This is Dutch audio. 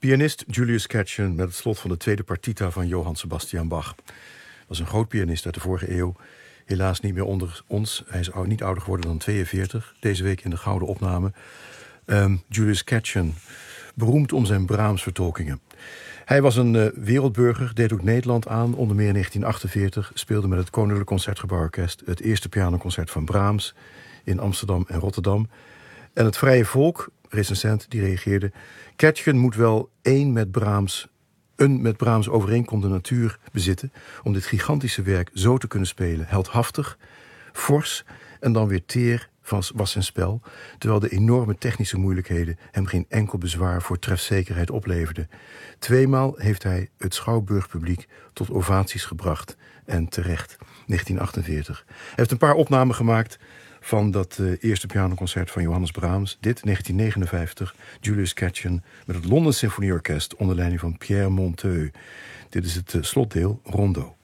Pianist Julius Katchen met het slot van de tweede partita van Johann Sebastian Bach. Dat was een groot pianist uit de vorige eeuw. Helaas niet meer onder ons. Hij is niet ouder geworden dan 42. Deze week in de gouden opname. Julius Katchen, beroemd om zijn Brahms-vertolkingen. Hij was een wereldburger, deed ook Nederland aan. Onder meer in 1948 speelde met het Koninklijk Concertgebouworkest het eerste pianoconcert van Brahms in Amsterdam en Rotterdam. En het Vrije Volk, recensent, die reageerde: Katchen moet wel een met Brahms overeenkomende natuur bezitten om dit gigantische werk zo te kunnen spelen. Heldhaftig, fors en dan weer teer was zijn spel, terwijl de enorme technische moeilijkheden hem geen enkel bezwaar voor trefzekerheid opleverden. 2 maal heeft hij het Schouwburgpubliek tot ovaties gebracht. En terecht, 1948. Hij heeft een paar opnamen gemaakt van dat eerste pianoconcert van Johannes Brahms. Dit, 1959, Julius Katchen met het London Symfonieorkest onder leiding van Pierre Monteux. Dit is het slotdeel, Rondo.